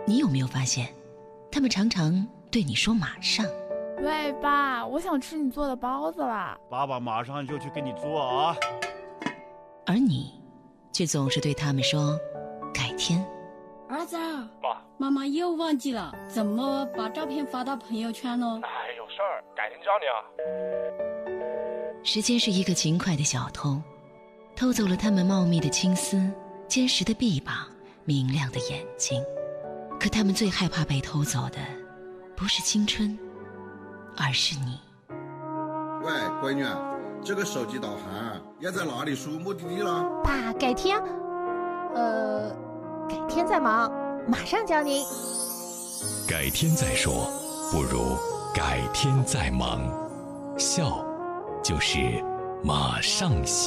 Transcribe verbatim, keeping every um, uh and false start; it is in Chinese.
你有没有发现，他们常常对你说马上。 喂，爸，我想吃你做的包子啦。 爸爸马上就去给你做啊。 而你却总是对他们说改天。 儿子， 爸， 妈妈又忘记了怎么把照片发到朋友圈呢？ 哎，有事儿，改天教你啊。 时间是一个勤快的小偷，偷走了他们茂密的青丝、坚实的臂膀、明亮的眼睛。可他们最害怕被偷走的不是青春，而是你。 喂，闺女，这个手机导航要在哪里输目的地了？ 爸，改天，呃，改天再忙，马上教您。 改天再说，不如改天再忙。笑，就是马上行。